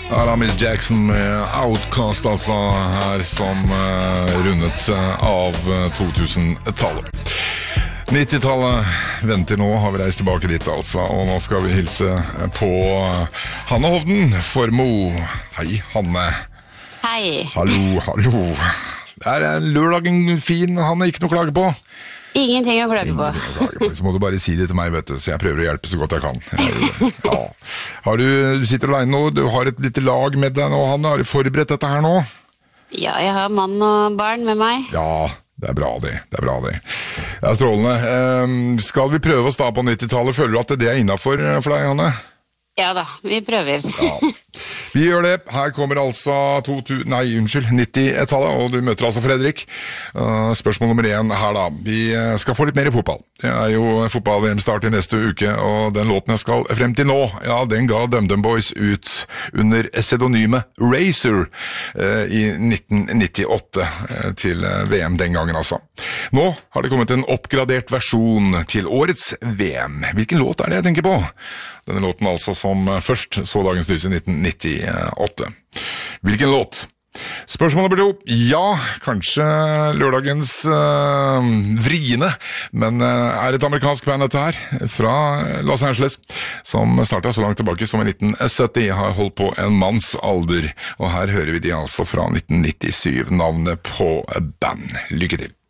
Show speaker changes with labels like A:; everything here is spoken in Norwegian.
A: Miss Jackson med Outcast altså her som rundet av 2000-tallet. 90-tallet venter nå, har vi reist tilbake dit altså, og nå skal vi hilse på Hanne Hovden Formo. Hei Hanne.
B: Hei.
A: Hallo. Det lørdagen fin, Hanne, ikke noe å klage på?
B: Ingenting å klage på.
A: Så må du bare si det til meg, vet du, så jeg prøver å hjelpe så godt jeg kan. Ja. Du sitter alene nå, du har et lite lag med deg nå, Hanne. Har du forberedt dette her nå?
B: Ja, jeg har mann og barn med meg.
A: Ja, det er bra det. Ja, strålende. Skal vi prøve oss da på 90-tallet? Føler du at det er innenfor for deg, Hanne?
B: Ja da, vi prøver.
A: Ja. Vi gjør det. Her kommer altså 90-tallet, og du møter altså Fredrik. Spørsmål nummer 1 her da. Vi skal få litt mer i fotball. Det er jo fotball-VM-start i neste uke, og den låten jeg skal frem til nå, ja, den ga DumDum Boys ut under pseudonymet Razor i 1998 til VM den gangen altså. Nå har det kommet en oppgradert versjon til årets VM. Hvilken låt er det jeg tenker på? Denne låten altså som først så dagens lys i 1998. Hvilken låt? Spørsmål nummer 2. Ja, kanskje lørdagens vriene, men er et amerikansk band dette her, fra Los Angeles, som startet så langt tilbake som i 1970, har holdt på en manns alder, og her hører vi de altså fra 1997, navnet på band. Lykke til!